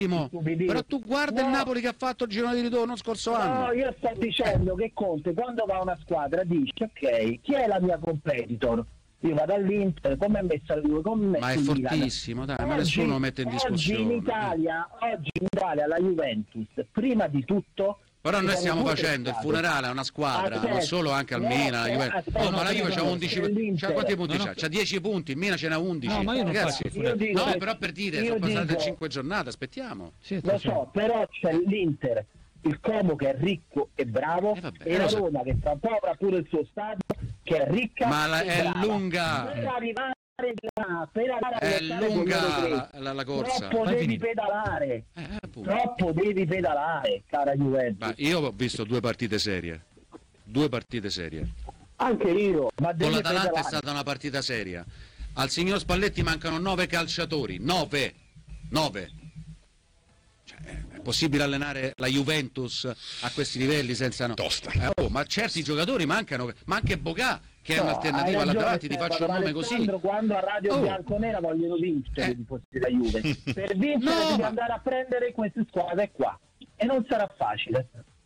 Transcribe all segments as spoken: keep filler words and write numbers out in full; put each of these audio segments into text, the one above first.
Però tu guarda no. il Napoli che ha fatto il girone di ritorno scorso no, anno. No, io sto dicendo che Conte quando va a una squadra dice ok, chi è la mia competitor? Io vado all'Inter, come è messa la Juve? Come ma è fortissimo, dai, oggi, ma nessuno lo mette in discussione. Oggi in Italia, oggi in Italia la Juventus, prima di tutto. Però noi stiamo facendo il funerale a una squadra, aspetta, non solo anche al Milan. Eh, aspetta, oh, ma la Juve c'ha undici punti, c'ha quanti punti no, c'ha? C'ha dieci punti, il Milan ce n'ha undici. No, ma io non Ragazzi, faccio il dico, no, però per dire, sono passate dico, cinque giornate, aspettiamo. Sì, lo so, però c'è l'Inter, il Como che è ricco e bravo, eh, vabbè, e la Roma so. che tra un po' avrà pure il suo stadio, che è ricca ma la, e è brava. lunga. Per arrivare là, per arrivare è lunga la, la, la corsa. Troppo devi finito. pedalare, eh, troppo devi pedalare, cara Juventus. Ma io ho visto due partite serie, due partite serie. Anche io. Ma con l'Atalanta pedalare. È stata una partita seria. Al signor Spalletti mancano nove calciatori, nove, nove. È possibile allenare la Juventus a questi livelli senza no? Tosta. Eh, oh, ma certi giocatori mancano, ma anche Bocà che no, è un'alternativa alla Davanti, ti faccio un nome così. Quando a Radio oh. Bianconera vogliono vincere eh. i tifosi della Juve. Per vincere no, devi ma... andare a prendere queste squadre qua e non sarà facile.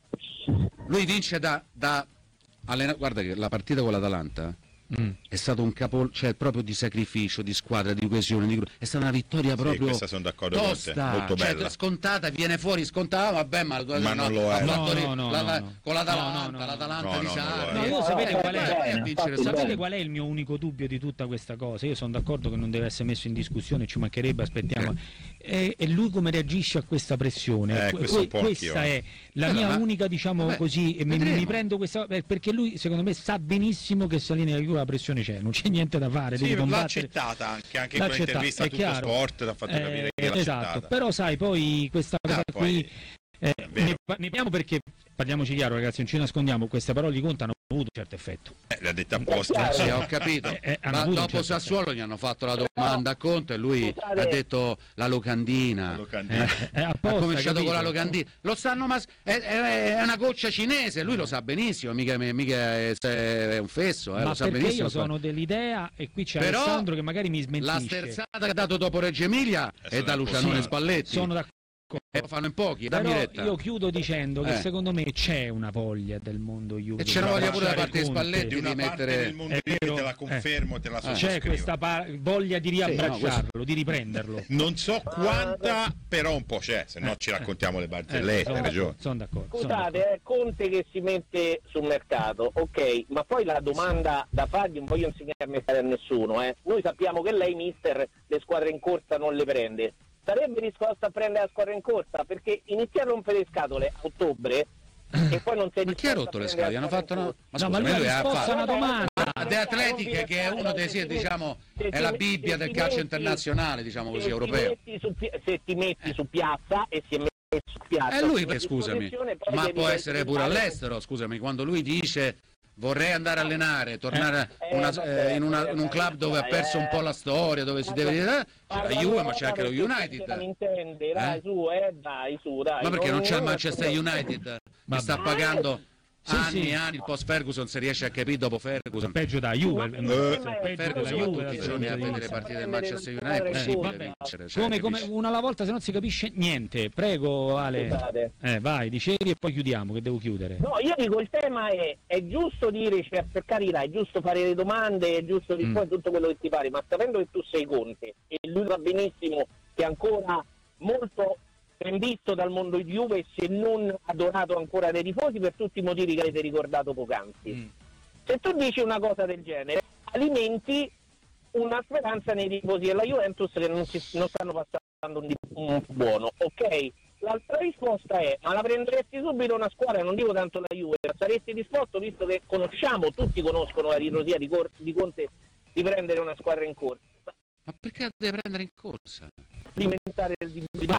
Lui vince da, da allena... guarda che la partita con l'Atalanta Mm. è stato un capo, cioè proprio di sacrificio, di squadra, di coesione, di... è stata una vittoria proprio sì, questa sono d'accordo tosta, con te, molto bella. Cioè, scontata, viene fuori scontata, vabbè, ma, ma non lo è. No, no, no, la, la, no, con l'Atalanta, no, no, no, l'Atalanta no, di no, Sarri. No, io sapete qual è? Vincere, sapete qual è il mio unico dubbio di tutta questa cosa? Io sono d'accordo che non deve essere messo in discussione, ci mancherebbe, aspettiamo. E, e lui come reagisce a questa pressione? Eh, que- questa è la mia ma... unica, diciamo vabbè, così, mi, mi prendo questa perché lui secondo me sa benissimo che se lì nella Juve la pressione c'è, non c'è niente da fare. Sì, l'ha accettata anche, anche in quell'intervista a Tutto chiaro. Sport, l'ha fatto eh, capire che l'ha esatto, accettata. Però sai, poi questa cosa ah, qui poi... Eh, ne, ne parliamo perché, parliamoci chiaro ragazzi, non ci nascondiamo, queste parole di Conte hanno avuto un certo effetto. Eh, l'ha detta apposta. Sì, ho capito. Eh, eh, ma dopo certo Sassuolo effetto. Gli hanno fatto la domanda a Conte e lui ha detto la locandina. La locandina. Eh, eh, apposta, ha cominciato capito? Con la locandina. Lo sanno, ma è, è, è una goccia cinese, lui lo sa benissimo, mica, mica è, è un fesso. Eh, ma lo sa perché benissimo. Io sono dell'idea, e qui c'è però Alessandro che magari mi smentisce. La sterzata che ha dato dopo Reggio Emilia è da Lucianone Spalletti. Sono d'accordo. E lo fanno in pochi, però retta. Io chiudo dicendo che eh. secondo me c'è una voglia del mondo Juve e c'è una voglia pure da parte di Spalletti di una di mettere parte del mondo Juve, te la confermo, eh. te la sottoscrivo. C'è questa pa- voglia di riabbracciarlo, sì, no, questo... di riprenderlo. Non so quanta, però un po' c'è, se no ci raccontiamo le barzellette, eh, hai ragione. Sono d'accordo. Scusate, è Conte che si mette sul mercato, ok, ma poi la domanda da fargli, non voglio insegnarmi a nessuno, eh. Noi sappiamo che lei, mister, le squadre in corsa non le prende. Sarebbe disposto a prendere la squadra in corsa? Perché inizia a rompere le scatole a ottobre e poi non sei disposto. Ma chi ha rotto le scatole? Hanno fatto una... Ma, no, ma lui ha risposto a una domanda. De Atletiche, che è uno dei sì, diciamo, è la Bibbia del calcio internazionale, diciamo così, europeo. Se ti metti su piazza e si è messo su piazza. E lui, scusami, ma può essere pure all'estero, scusami, quando lui dice... Vorrei andare a allenare, tornare eh, una, eh, vabbè, eh, in, una, in un club dove ha perso un po' la storia, dove si deve dire eh, c'è la Juve, ma c'è anche lo United. Non intende, dai, eh? su, eh, dai, su, dai. Ma perché non c'è il Manchester United? Mi sta pagando sì, anni sì. e anni il post Ferguson, se riesce a capire dopo Ferguson. Peggio da Juve. Eh, Ferguson va tutti i giorni a vedere le partite del Manchester United, è possibile vincere. Cioè, come, come una alla volta, se non si capisce niente. Prego Ale. Eh, vai, dicevi e poi chiudiamo, che devo chiudere. No, io dico, il tema è, è giusto dire, cioè, per carità, è giusto fare le domande, è giusto rispondere mm. tutto quello che ti pare, ma sapendo che tu sei Conte e lui sa benissimo che è ancora molto ben visto dal mondo di Juve, se non adorato ancora dai tifosi, per tutti i motivi che avete ricordato poc'anzi. Mm. Se tu dici una cosa del genere, alimenti una speranza nei tifosi della Juventus che non, si, non stanno passando un, un buono, ok? L'altra risposta è: ma la prenderesti subito una squadra, non dico tanto la Juve, saresti disposto, visto che conosciamo, tutti conoscono la ritrosia di, Cor- di Conte, di prendere una squadra in corsa? Ma perché deve prendere in corsa? Alimentare il dibattito.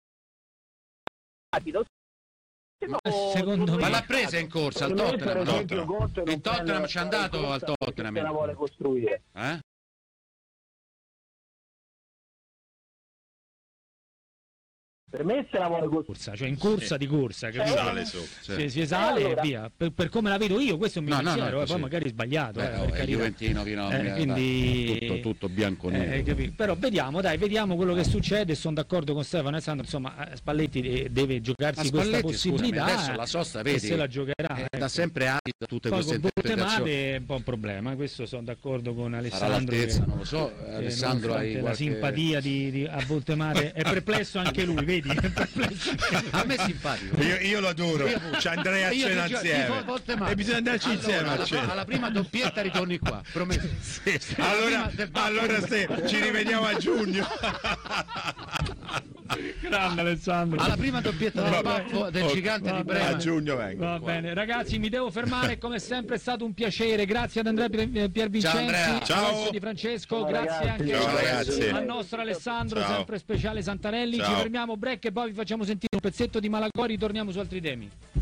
Ma, secondo ma l'ha presa in corsa al Tottenham, no? Il Tottenham ci è andato al Tottenham. La vuole costruire. Eh? Per me se la vuole corsa, cioè in corsa sì. di corsa, che sale su, sì. si, si sale allora. e via. Per, per come la vedo io, questo è un mio no, pensiero, no, no, poi sì. magari sbagliato. Beh, eh, è Juventino fino eh, quindi tutto, tutto bianco nero. Eh, però vediamo, dai, vediamo quello che succede. Sono d'accordo con Stefano e Sandro, insomma, Spalletti deve giocarsi Spalletti, questa possibilità. Scusami, adesso la sosta, vedi, se la giocherà. Eh, ecco. Da sempre adito tutte poi queste con interpretazioni. è un po' un problema, questo sono d'accordo con Alessandro. L'altezza, che, non lo so, Alessandro hai la qualche... simpatia di, di a Voltemare è perplesso anche lui, vedi? È perplesso anche lui. A me è simpatico. Io, io lo adoro, ci andrei a io cena ti, insieme. Ti e bisogna andarci allora, insieme alla, a cena. alla prima doppietta ritorni qua, prometto. Sì. Allora, allora se ci rivediamo a giugno. Grande Alessandro. Alla prima doppietta del baffo del okay. gigante va di Brema. A giugno vengo. Va qua. bene, ragazzi, mi devo fermare, come sempre è stato un piacere. Grazie ad Andrea Piervincenzi, ciao Di Francesco, ciao, grazie ragazzi. anche ciao, ragazzi. al nostro Alessandro, ciao. sempre speciale Santarelli. Ciao. Ci fermiamo break e poi vi facciamo sentire un pezzetto di Malagori, torniamo su altri temi.